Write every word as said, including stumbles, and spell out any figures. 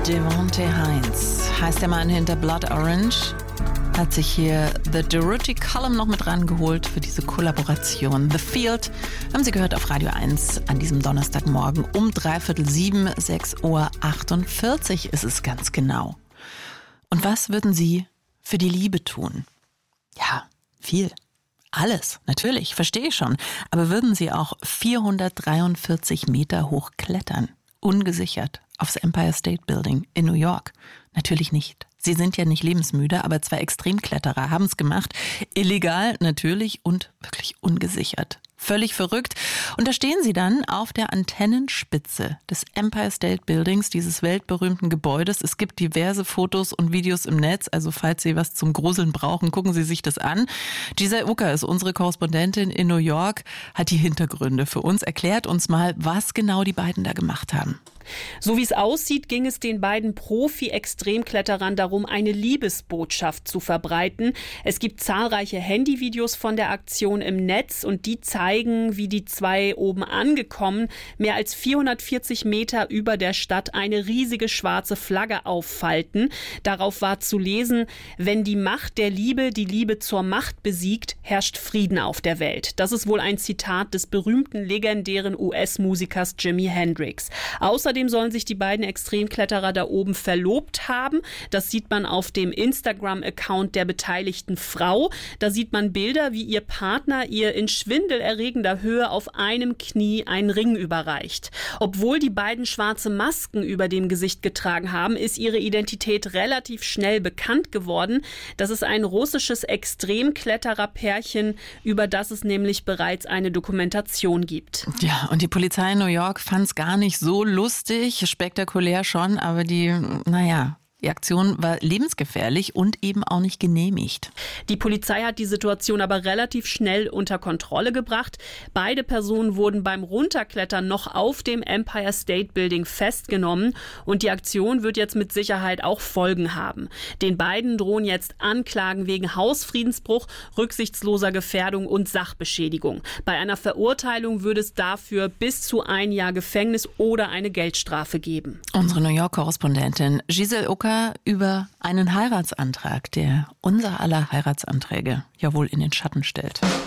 Devonte Hines heißt der Mann hinter Blood Orange. Hat sich hier The Durruti Column noch mit rangeholt für diese Kollaboration. The Field haben Sie gehört auf Radio eins an diesem Donnerstagmorgen um dreiviertel sieben, sechs Uhr achtundvierzig ist es ganz genau. Und was würden Sie für die Liebe tun? Ja, viel. Alles, natürlich, verstehe ich schon. Aber würden Sie auch vierhundertdreiundvierzig Meter hoch klettern? Ungesichert aufs Empire State Building in New York? Natürlich nicht. Sie sind ja nicht lebensmüde, aber zwei Extremkletterer haben es gemacht. Illegal natürlich und wirklich ungesichert. Völlig verrückt. Und da stehen sie dann auf der Antennenspitze des Empire State Buildings, dieses weltberühmten Gebäudes. Es gibt diverse Fotos und Videos im Netz, also falls Sie was zum Gruseln brauchen, gucken Sie sich das an. Giselle Ucker ist unsere Korrespondentin in New York, hat die Hintergründe für uns, erklärt uns mal, was genau die beiden da gemacht haben. So wie es aussieht, ging es den beiden Profi-Extremkletterern darum, eine Liebesbotschaft zu verbreiten. Es gibt zahlreiche Handyvideos von der Aktion im Netz und die zeigen, wie die zwei oben angekommen, mehr als vierhundertvierzig Meter über der Stadt eine riesige schwarze Flagge auffalten. Darauf war zu lesen: Wenn die Macht der Liebe die Liebe zur Macht besiegt, herrscht Frieden auf der Welt. Das ist wohl ein Zitat des berühmten, legendären U S-Musikers Jimi Hendrix. Außerdem sollen sich die beiden Extremkletterer da oben verlobt haben. Das sieht man auf dem Instagram-Account der beteiligten Frau. Da sieht man Bilder, wie ihr Partner ihr in schwindelerregender Höhe auf einem Knie einen Ring überreicht. Obwohl die beiden schwarze Masken über dem Gesicht getragen haben, ist ihre Identität relativ schnell bekannt geworden. Das ist ein russisches Extremkletterer-Pärchen, über das es nämlich bereits eine Dokumentation gibt. Ja, und die Polizei in New York fand es gar nicht so lustig. Spektakulär schon, aber die, naja, die Aktion war lebensgefährlich und eben auch nicht genehmigt. Die Polizei hat die Situation aber relativ schnell unter Kontrolle gebracht. Beide Personen wurden beim Runterklettern noch auf dem Empire State Building festgenommen und die Aktion wird jetzt mit Sicherheit auch Folgen haben. Den beiden drohen jetzt Anklagen wegen Hausfriedensbruch, rücksichtsloser Gefährdung und Sachbeschädigung. Bei einer Verurteilung würde es dafür bis zu ein Jahr Gefängnis oder eine Geldstrafe geben. Unsere New York-Korrespondentin Giselle Ucker über einen Heiratsantrag, der unser aller Heiratsanträge ja wohl in den Schatten stellt.